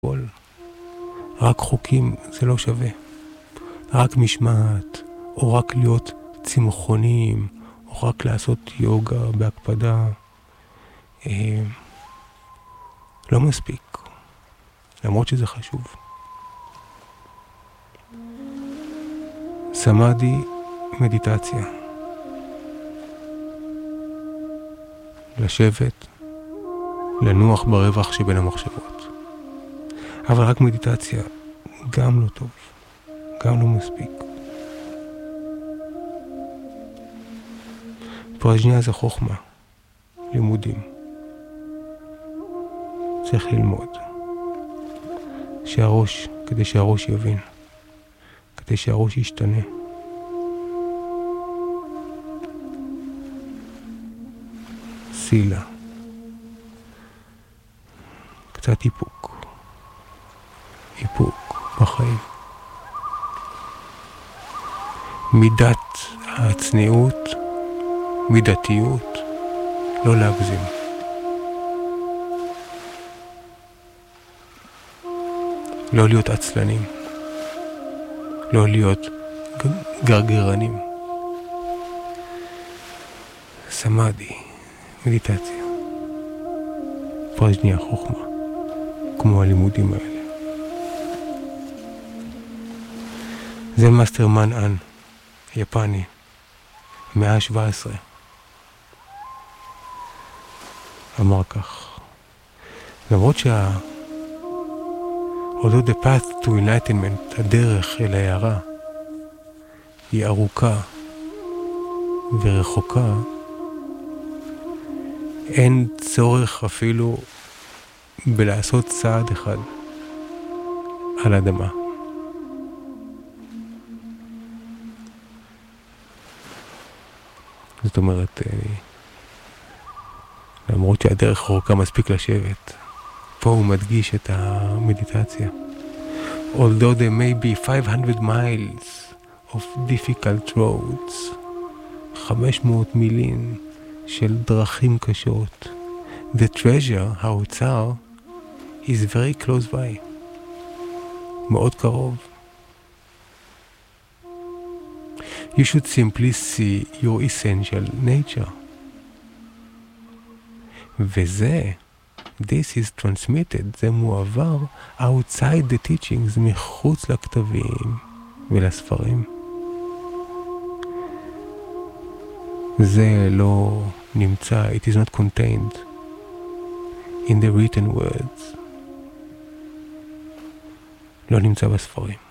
רק חוקים זה לא שווה. רק משמעת, או רק להיות צמחונים, או רק לעשות יוגה בהקפדה. לא מספיק. למרות שזה חשוב. סמאדי, מדיטציה. לשבת, לנוח ברווח שבין המחשבות. אבל רק מדיטציה גם לא טוב, גם לא מספיק. פרג'ניה זה חוכמה, לימודים. צריך ללמוד. כדי שהראש יבין, כדי שהראש ישתנה. סילה. קצת איפוק. איפוק בחיים. מידת הצניעות, מידתיות, לא להגזים. לא להיות עצלנים. לא להיות גרגרנים. סמאדי, מדיטציה. פרג'ניה, חוכמה. כמו הלימודים האלה. זה מאסטר מן אן, יפני, מאה ה-17. אמר כך, למרות although the path to enlightenment, הדרך אל ההערה, היא ארוכה ורחוקה, אין צורך אפילו בלעשות צעד אחד על אדמה. זאת אומרת, למרות שהדרך רחוקה מספיק לשבת, פה הוא מדגיש את המדיטציה. Although there may be 500 miles of difficult roads, 500 מילים של דרכים קשות, the treasure, האוצר, is very close by. מאוד קרוב. You should simply see your essential nature. וזה, this is transmitted, זה מועבר outside the teachings, מחוץ לכתבים ולספרים. זה לא נמצא, it is not contained in the written words. לא נמצא בספרים.